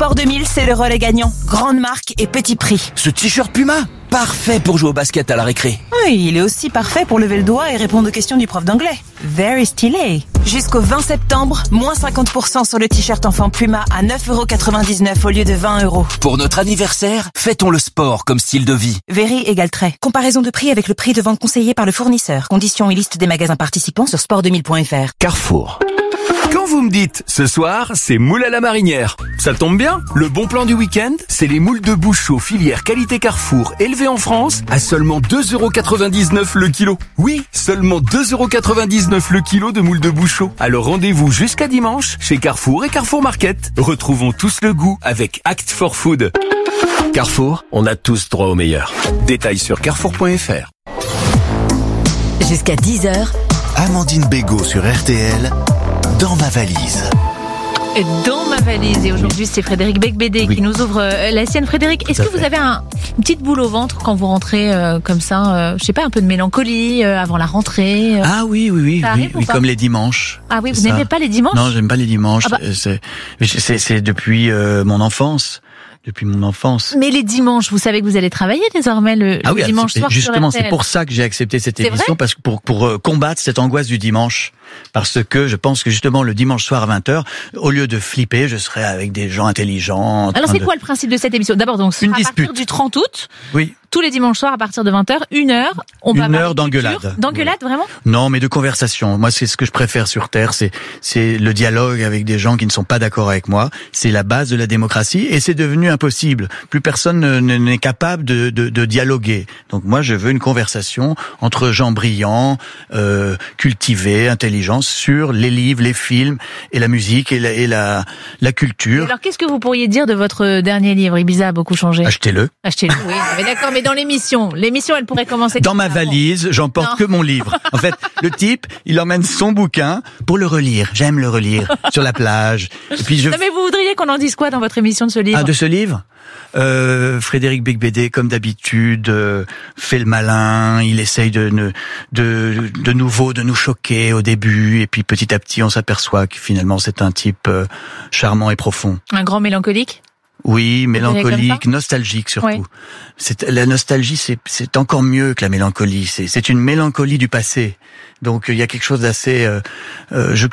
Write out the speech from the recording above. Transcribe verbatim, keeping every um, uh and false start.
Sport deux mille, c'est le relais gagnant. Grande marque et petit prix. Ce t-shirt Puma, parfait pour jouer au basket à la récré. Oui, il est aussi parfait pour lever le doigt et répondre aux questions du prof d'anglais. Very stylé. Jusqu'au vingt septembre, moins cinquante pour cent sur le t-shirt enfant Puma à neuf euros quatre-vingt-dix-neuf au lieu de vingt euros. Pour notre anniversaire, fêtons le sport comme style de vie. Very égale trait. Comparaison de prix avec le prix de vente conseillé par le fournisseur. Conditions et liste des magasins participants sur sport deux mille point f r. Carrefour. Quand vous me dites, ce soir, c'est moule à la marinière. Ça tombe bien, le bon plan du week-end, c'est les moules de Bouchot filière qualité Carrefour, élevées en France, à seulement deux euros quatre-vingt-dix-neuf le kilo. Oui, seulement deux euros quatre-vingt-dix-neuf le kilo de moules de Bouchot. Alors rendez-vous jusqu'à dimanche, chez Carrefour et Carrefour Market. Retrouvons tous le goût avec Act for Food. Carrefour, on a tous droit au meilleur. Détails sur carrefour point f r. Jusqu'à dix heures, Amandine Bégaud sur R T L, dans ma valise. Dans ma valise, et aujourd'hui c'est Frédéric Becbédé oui. qui nous ouvre euh, la sienne. Frédéric, est-ce que vous avez un, une petite boule au ventre quand vous rentrez euh, comme ça, euh, je sais pas, un peu de mélancolie euh, avant la rentrée euh, Ah oui, oui, oui, ça oui, arrive oui comme les dimanches. Ah oui, vous n'aimez pas les dimanches? Non, j'aime pas les dimanches. Ah bah. c'est, c'est, c'est depuis euh, mon enfance. Depuis mon enfance. Mais les dimanches, vous savez que vous allez travailler désormais le, ah le oui, dimanche soir. Justement, sur c'est pour ça que j'ai accepté cette c'est émission, vrai parce que pour pour euh, combattre cette angoisse du dimanche, parce que je pense que justement le dimanche soir à vingt heures, au lieu de flipper, je serai avec des gens intelligents. Alors c'est de... quoi le principe de cette émission? D'abord, donc, une à dispute. partir du trente août. Oui. Tous les dimanches soirs à partir de vingt heures, une heure, on va une heure d'engueulade. D'engueulade, oui. vraiment? Non, mais de conversation. Moi, c'est ce que je préfère sur Terre, c'est c'est le dialogue avec des gens qui ne sont pas d'accord avec moi. C'est la base de la démocratie et c'est devenu impossible. Plus personne n'est capable de, de, de dialoguer. Donc moi, je veux une conversation entre gens brillants, euh, cultivés, intelligents sur les livres, les films et la musique et la, et la, la culture. Et alors, qu'est-ce que vous pourriez dire de votre dernier livre? Ibiza a beaucoup changé. Achetez-le. Achetez-le, oui. Mais d'accord, mais dans l'émission, l'émission, elle pourrait commencer. Dans ma valise, j'emporte non. que mon livre. En fait, le type, il emmène son bouquin pour le relire. J'aime le relire sur la plage. Et puis je... Non, mais vous voudriez qu'on en dise quoi dans votre émission de ce livre? Ah, de ce livre? Euh, Frédéric Becbédé, comme d'habitude, euh, fait le malin. Il essaye de, de, de, de nouveau de nous choquer au début, et puis petit à petit, on s'aperçoit que finalement, c'est un type euh, charmant et profond. Un grand mélancolique? Oui, mélancolique, nostalgique surtout. Oui. C'est, la nostalgie, c'est, c'est encore mieux que la mélancolie. C'est, c'est une mélancolie du passé. Donc il y a quelque chose d'assez. Euh, euh, je,